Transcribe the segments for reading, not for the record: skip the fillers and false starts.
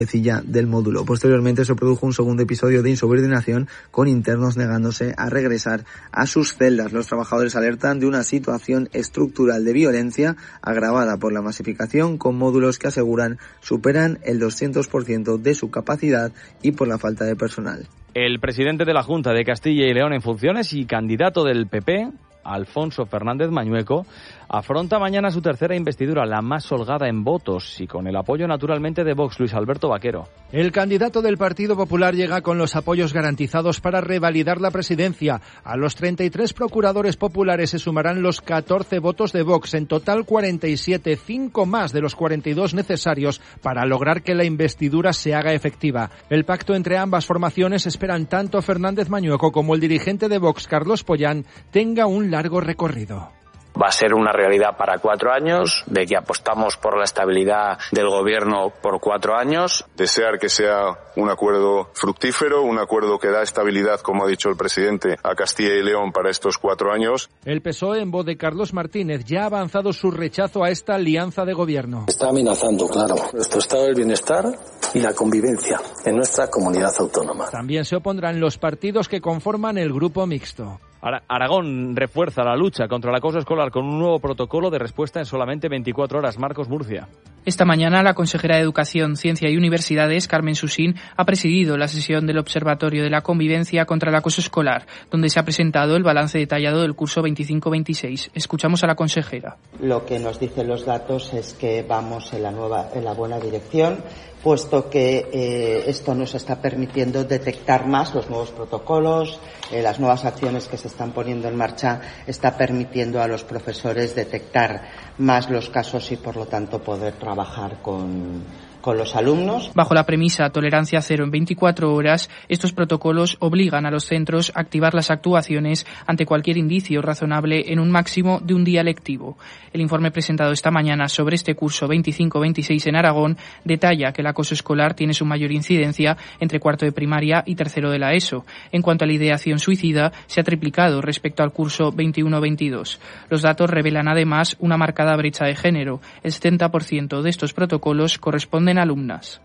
del módulo. Posteriormente se produjo un segundo episodio de insubordinación con internos negándose a regresar a sus celdas. Los trabajadores alertan de una situación estructural de violencia agravada por la masificación con módulos que aseguran superan el 200% de su capacidad y por la falta de personal. El presidente de la Junta de Castilla y León en funciones y candidato del PP, Alfonso Fernández Mañueco, afronta mañana su tercera investidura, la más holgada en votos y con el apoyo naturalmente de Vox, Luis Alberto Vaquero. El candidato del Partido Popular llega con los apoyos garantizados para revalidar la presidencia. A los 33 procuradores populares se sumarán los 14 votos de Vox, en total 47, 5 más de los 42 necesarios para lograr que la investidura se haga efectiva. El pacto entre ambas formaciones esperan tanto Fernández Mañueco como el dirigente de Vox, Carlos Pollán, tenga un largo recorrido. Va a ser una realidad para 4 años, de que apostamos por la estabilidad del gobierno por 4 años. Desear que sea un acuerdo fructífero, un acuerdo que da estabilidad, como ha dicho el presidente, a Castilla y León para estos 4 años. El PSOE, en voz de Carlos Martínez, ya ha avanzado su rechazo a esta alianza de gobierno. Está amenazando, claro, nuestro estado del bienestar y la convivencia en nuestra comunidad autónoma. También se opondrán los partidos que conforman el grupo mixto. Aragón refuerza la lucha contra el acoso escolar con un nuevo protocolo de respuesta en solamente 24 horas. Marcos Murcia. Esta mañana la consejera de Educación, Ciencia y Universidades, Carmen Susín, ha presidido la sesión del Observatorio de la Convivencia contra el Acoso Escolar, donde se ha presentado el balance detallado del curso 25-26. Escuchamos a la consejera. Lo que nos dicen los datos es que vamos en la buena dirección, puesto que esto nos está permitiendo detectar más los nuevos protocolos, las nuevas acciones que se están poniendo en marcha, está permitiendo a los profesores detectar más los casos y, por lo tanto, poder trabajar con los alumnos. Bajo la premisa tolerancia cero en 24 horas, estos protocolos obligan a los centros a activar las actuaciones ante cualquier indicio razonable en un máximo de un día lectivo. El informe presentado esta mañana sobre este curso 25-26 en Aragón detalla que el acoso escolar tiene su mayor incidencia entre cuarto de primaria y tercero de la ESO. En cuanto a la ideación suicida, se ha triplicado respecto al curso 21-22. Los datos revelan además una marcada brecha de género. El 70% de estos protocolos corresponden a alumnas.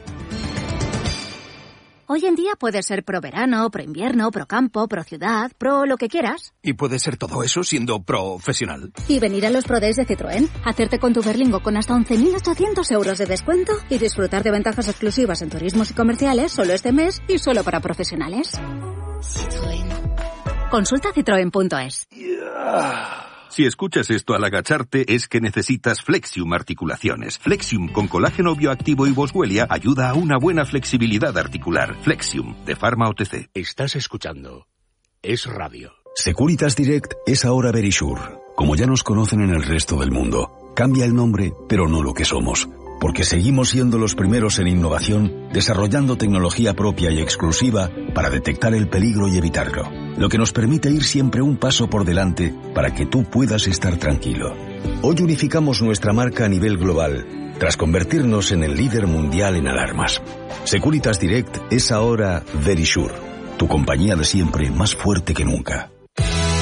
Hoy en día puedes ser pro verano, pro invierno, pro campo, pro ciudad, pro lo que quieras. Y puedes ser todo eso siendo profesional. Y venir a los Pro Days de Citroën, hacerte con tu Berlingo con hasta 11.800 euros de descuento y disfrutar de ventajas exclusivas en turismos y comerciales solo este mes y solo para profesionales. Citroën. Consulta citroen.es. Si escuchas esto al agacharte es que necesitas Flexium Articulaciones. Flexium con colágeno bioactivo y boswellia ayuda a una buena flexibilidad articular. Flexium, de Pharma OTC. Estás escuchando Es Radio. Securitas Direct es ahora Verisure. Como ya nos conocen en el resto del mundo, cambia el nombre, pero no lo que somos. Porque seguimos siendo los primeros en innovación, desarrollando tecnología propia y exclusiva para detectar el peligro y evitarlo. Lo que nos permite ir siempre un paso por delante para que tú puedas estar tranquilo. Hoy unificamos nuestra marca a nivel global, tras convertirnos en el líder mundial en alarmas. Securitas Direct es ahora Verisure, tu compañía de siempre más fuerte que nunca.